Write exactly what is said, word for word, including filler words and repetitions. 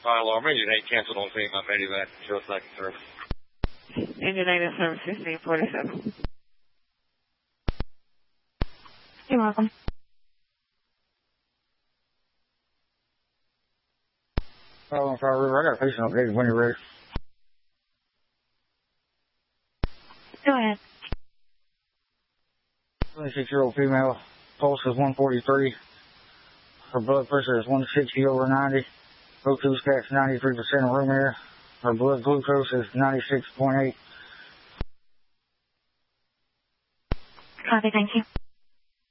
Fire alarm, engine eight canceled on scene, I'm ready back, show second service. Engine eight in service, fifteen forty-seven. You're welcome. Oh, Fire River, I got a patient updated when you're ready. Go ahead. twenty-six-year-old female, pulse is one forty-three. Her blood pressure is one sixty over ninety. O two stats ninety-three percent of room air. Her blood glucose is ninety-six point eight. Copy, thank you.